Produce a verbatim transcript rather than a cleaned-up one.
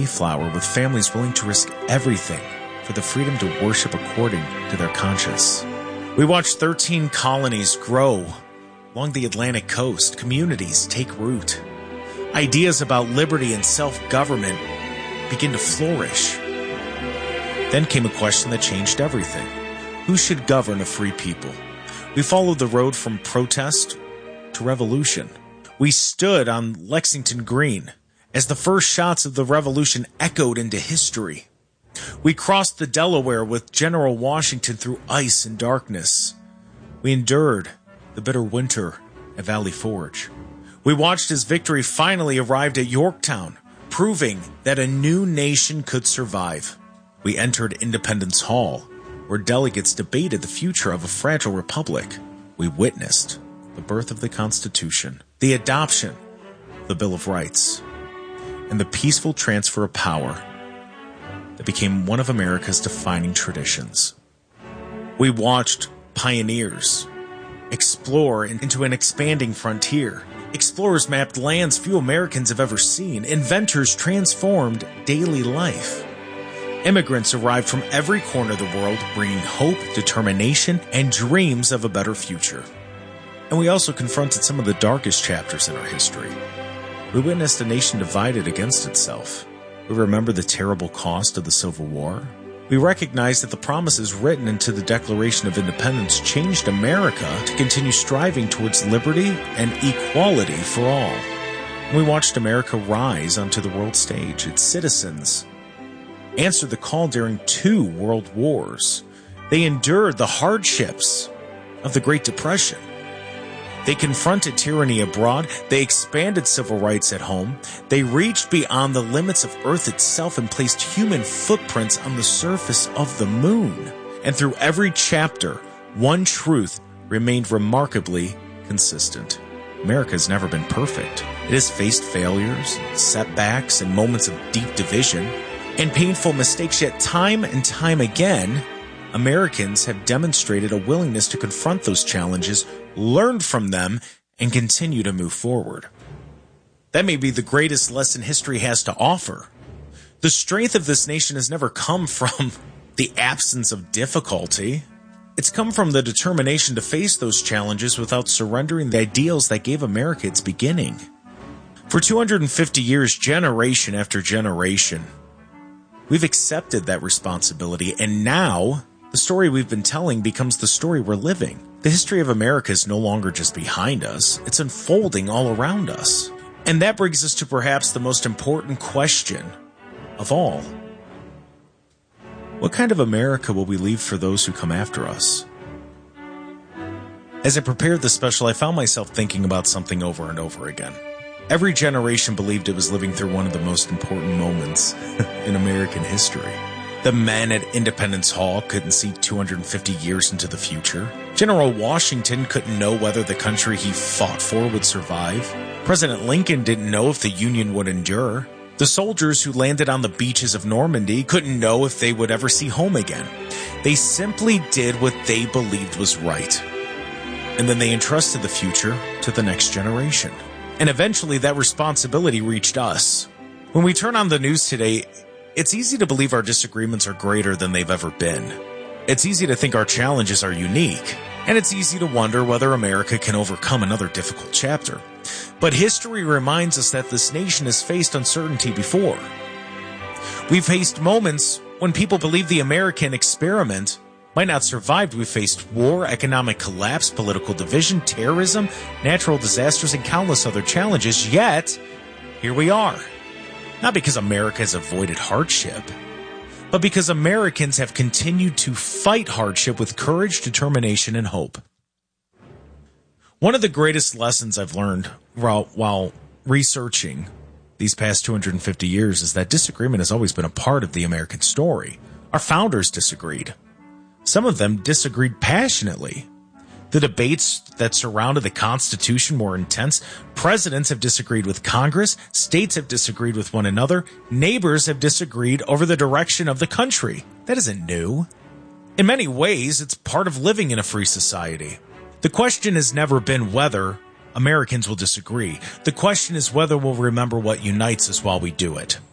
Mayflower with families willing to risk everything for the freedom to worship according to their conscience. We watched thirteen colonies grow along the Atlantic coast, communities take root. Ideas about liberty and self-government begin to flourish. Then came a question that changed everything. Who should govern a free people? We followed the road from protest to revolution. We stood on Lexington Green as the first shots of the revolution echoed into history. We crossed the Delaware with General Washington through ice and darkness. We endured the bitter winter at Valley Forge. We watched as victory finally arrived at Yorktown, proving that a new nation could survive. We entered Independence Hall, where delegates debated the future of a fragile republic. We witnessed the birth of the Constitution, the adoption of the Bill of Rights, and the peaceful transfer of power that became one of America's defining traditions. We watched pioneers explore into an expanding frontier. Explorers mapped lands few Americans have ever seen. Inventors transformed daily life. Immigrants arrived from every corner of the world, bringing hope, determination, and dreams of a better future. And we also confronted some of the darkest chapters in our history. We witnessed a nation divided against itself. We remember the terrible cost of the Civil War. We recognize that the promises written into the Declaration of Independence changed America to continue striving towards liberty and equality for all. And we watched America rise onto the world stage. Its citizens answered the call during two world wars. They endured the hardships of the Great Depression. They confronted tyranny abroad. They expanded civil rights at home. They reached beyond the limits of Earth itself and placed human footprints on the surface of the moon. And through every chapter, one truth remained remarkably consistent. America has never been perfect. It has faced failures, setbacks, and moments of deep division, and painful mistakes, yet time and time again, Americans have demonstrated a willingness to confront those challenges, learn from them, and continue to move forward. That may be the greatest lesson history has to offer. The strength of this nation has never come from the absence of difficulty. It's come from the determination to face those challenges without surrendering the ideals that gave America its beginning. For two hundred fifty years, generation after generation, we've accepted that responsibility, and now the story we've been telling becomes the story we're living. The history of America is no longer just behind us, it's unfolding all around us. And that brings us to perhaps the most important question of all. What kind of America will we leave for those who come after us? As I prepared this special, I found myself thinking about something over and over again. Every generation believed it was living through one of the most important moments in American history. The men at Independence Hall couldn't see two hundred fifty years into the future. General Washington couldn't know whether the country he fought for would survive. President Lincoln didn't know if the Union would endure. The soldiers who landed on the beaches of Normandy couldn't know if they would ever see home again. They simply did what they believed was right. And then they entrusted the future to the next generation. And eventually that responsibility reached us. When we turn on the news today, it's easy to believe our disagreements are greater than they've ever been. It's easy to think our challenges are unique, and it's easy to wonder whether America can overcome another difficult chapter. But history reminds us that this nation has faced uncertainty before. We've faced moments when people believed the American experiment might not survive. We faced war, economic collapse, political division, terrorism, natural disasters, and countless other challenges, yet here we are. Not because America has avoided hardship, but because Americans have continued to fight hardship with courage, determination, and hope. One of the greatest lessons I've learned while, while researching these past two hundred fifty years is that disagreement has always been a part of the American story. Our founders disagreed. Some of them disagreed passionately. The debates that surrounded the Constitution were intense. Presidents have disagreed with Congress. States have disagreed with one another. Neighbors have disagreed over the direction of the country. That isn't new. In many ways, it's part of living in a free society. The question has never been whether Americans will disagree. The question is whether we'll remember what unites us while we do it.